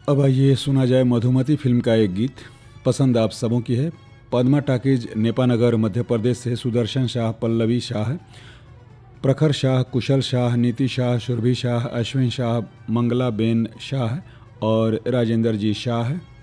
अब आइए सुना जाए मधुमती फिल्म का एक गीत। पसंद आप सबों की है। पद्मा टाकीज, नेपानगर, मध्य प्रदेश से सुदर्शन शाह, पल्लवी शाह, प्रखर शाह, कुशल शाह, नीति शाह, सुरभि शाह, अश्विन शाह, मंगला बेन शाह और राजेंद्र जी शाह